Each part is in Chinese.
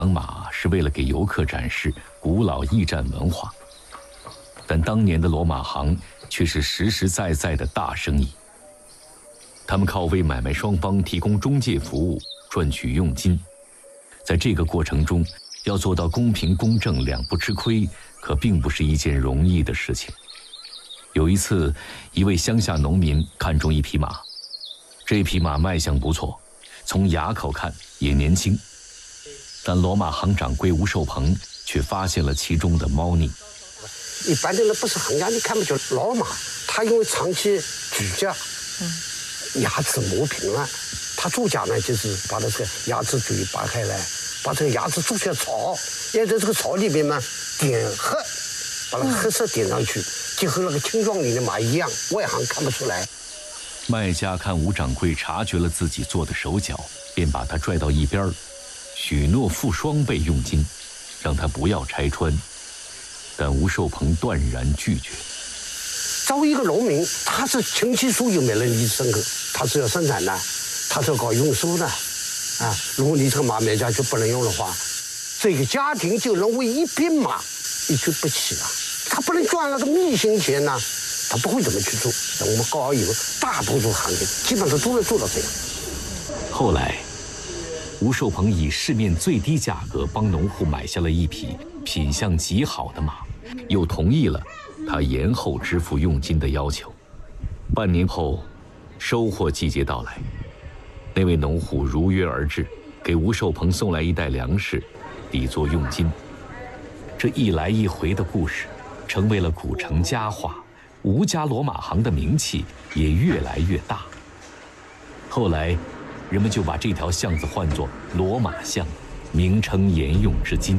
马是为了给游客展示古老驿站文化，但当年的罗马行却是实实在在的大生意。他们靠为买卖双方提供中介服务赚取佣金，在这个过程中要做到公平公正两不吃亏，可并不是一件容易的事情。有一次，一位乡下农民看中一匹马，这匹马卖相不错，从牙口看也年轻，但罗马行掌柜吴寿鹏却发现了其中的猫腻。 一般的人不是行家，你看不出老马，他因为长期居家，牙齿磨平了，他做家呢就是把这个牙齿嘴拔开来，把这个牙齿做些草，也在这个草里面呢点黑，把那个黑色点上去，就和那个青壮年的马一样，外行看不出来。 卖家看吴掌柜察觉了自己做的手脚，便把他拽到一边，许诺付双倍佣金，让他不要拆穿。但吴寿鹏断然拒绝。 作为一个农民，他是亲戚属有没人理生活，他是要生产的，他是要搞运输的，如果你这个马卖家就不能用的话，这个家庭就能为一匹马一去不起了。他不能赚那个密信钱呢，他不会怎么去做。我们高邮大多数行业基本上都能做到这样。 后来，吴寿鹏以市面最低价格帮农户买下了一匹品相极好的马，又同意了他延后支付佣金的要求。半年后，收获季节到来，那位农户如约而至，给吴寿鹏送来一袋粮食，抵作佣金。这一来一回的故事，成为了古城佳话，吴家罗马行的名气也越来越大。后来，人们就把这条巷子唤作罗马巷，名称沿用至今。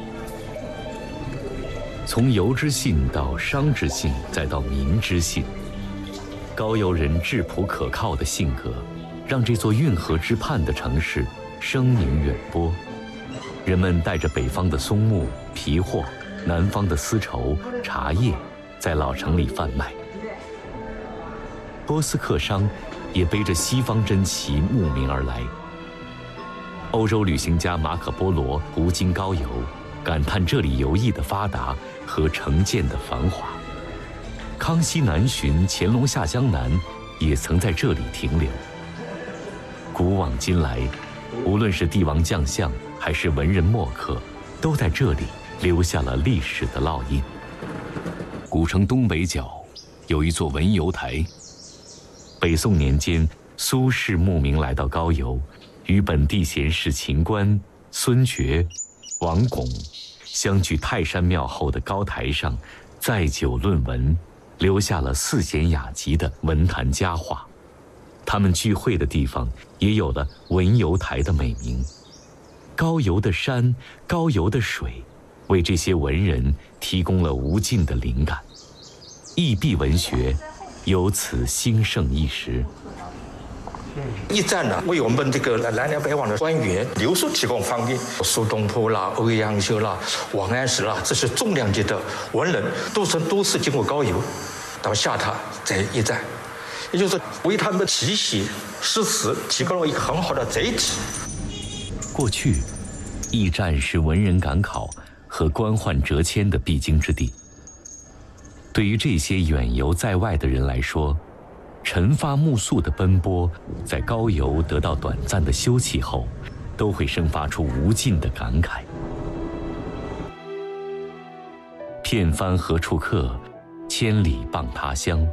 从游之信到商之信，再到民之信，高邮人质朴可靠的性格，让这座运河之畔的城市声名远播。人们带着北方的松木、皮货，南方的丝绸、茶叶，在老城里贩卖。波斯客商也背着西方珍奇慕名而来。欧洲旅行家马可·波罗途经高邮，感叹这里游艺的发达和城建的繁华。康熙南巡、乾隆下江南也曾在这里停留。古往今来，无论是帝王将相还是文人墨客，都在这里留下了历史的烙印。古城东北角有一座文游台。北宋年间，苏轼慕名来到高邮，与本地贤士秦观、孙觉、王巩相聚泰山庙后的高台上，载酒论文，留下了四贤雅集的文坛佳话。他们聚会的地方也有了文游台的美名。高邮的山，高邮的水，为这些文人提供了无尽的灵感。易壁文学由此兴盛一时。 驿站呢，为我们这个南来北往的官员留宿提供方便。苏东坡啦、欧阳修啦、王安石啦，这些重量级的文人，都是经过高邮到下榻在驿站，也就是为他们的题写诗词提供了一个很好的载体。 过去，驿站是文人赶考和官宦折迁的必经之地。对于这些远游在外的人来说，晨发暮宿的奔波，在高邮得到短暂的休憩后，都会生发出无尽的感慨。片帆何处客，千里傍他乡。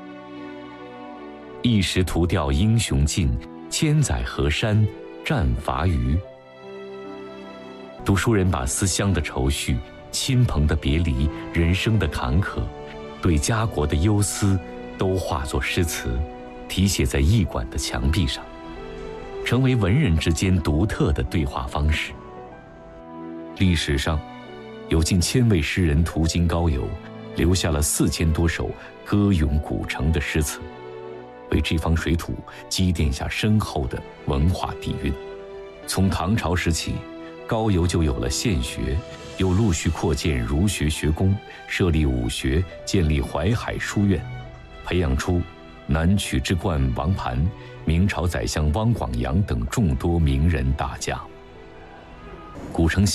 一时图钓英雄尽，千载河山战伐鱼。读书人把思乡的愁绪、亲朋的别离、人生的坎坷，对家国的忧思，都化作诗词，题写在驿馆的墙壁上，成为文人之间独特的对话方式。历史上，有近1000位诗人途经高邮，留下了4000多首歌咏古城的诗词，为这方水土积淀下深厚的文化底蕴。从唐朝时起，高邮就有了县学，又陆续扩建儒学学宫，设立武学，建立淮海书院，培养出南曲之冠王盘、明朝宰相汪广洋等众多名人大家。 古城